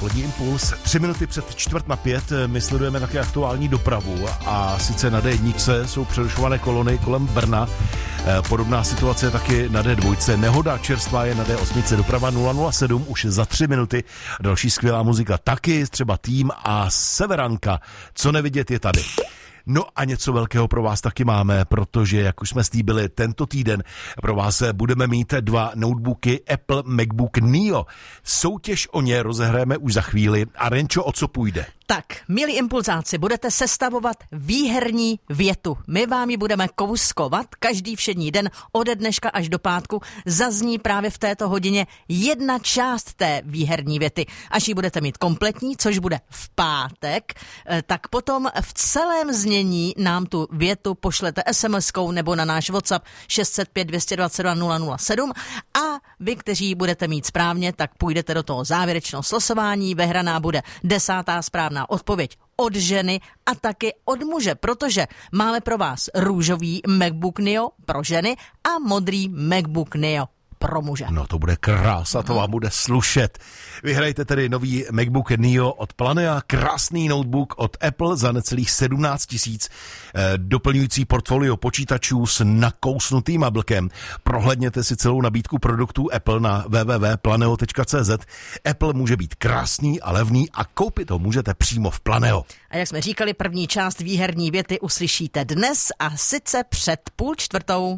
dopolední impuls. 3 minuty před 4:45 my sledujeme také aktuální dopravu a sice na D1 jsou přerušované kolony kolem Brna. Podobná situace je taky na D2. Nehoda čerstvá je na D8. Doprava 007 už za 3 minuty. Další skvělá muzika taky, třeba Tým a Severanka. Co nevidět je tady. No a něco velkého pro vás taky máme, protože, jak už jsme slíbili, tento týden pro vás budeme mít 2 notebooky Apple MacBook Neo. Soutěž o ně rozehrajeme už za chvíli. A Renčo, o co půjde? Tak, milí impulzáci, budete sestavovat výherní větu. My vám ji budeme kouskovat každý všední den ode dneška až do pátku. Zazní právě v této hodině jedna část té výherní věty. Až ji budete mít kompletní, což bude v pátek, tak potom v celém znění nám tu větu pošlete SMS-kou nebo na náš WhatsApp 605 222 007 a vy, kteří budete mít správně, tak půjdete do toho závěrečného slosování. Vyhraná bude 10. správná odpověď od ženy a taky od muže, protože máme pro vás růžový MacBook Neo pro ženy a modrý MacBook Neo pro muže. No to bude krása, to vám bude slušet. Vyhrajte tedy nový MacBook Neo od Planea, krásný notebook od Apple za necelých 17 000, doplňující portfolio počítačů s nakousnutým ablkem. Prohlédněte si celou nabídku produktů Apple na www.planeo.cz. Apple může být krásný a levný a koupit ho můžete přímo v Planeo. A jak jsme říkali, první část výherní věty uslyšíte dnes a sice před 3:30.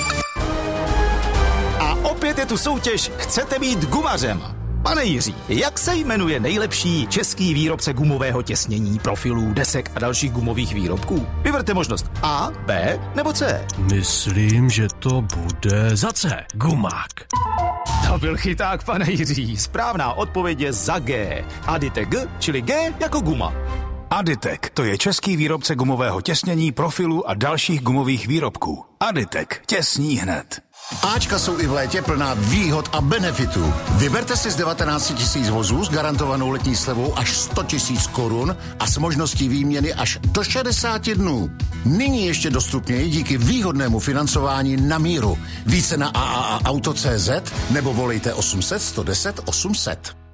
Opět je tu soutěž Chcete být gumařem? Pane Jiří, jak se jmenuje nejlepší český výrobce gumového těsnění, profilů, desek a dalších gumových výrobků? Vyberte možnost A, B nebo C. Myslím, že to bude za C. Gumák. To byl chyták, pane Jiří. Správná odpověď je za G. Aditek G, čili G jako guma. Aditek, to je český výrobce gumového těsnění, profilů a dalších gumových výrobků. Aditek, těsní hned. Ačka jsou i v létě plná výhod a benefitů. Vyberte si z 19 000 vozů s garantovanou letní slevou až 100 000 korun a s možností výměny až do 60 dnů. Nyní ještě dostupněji díky výhodnému financování na míru. Více na AAA Auto.cz nebo volejte 800 110 800.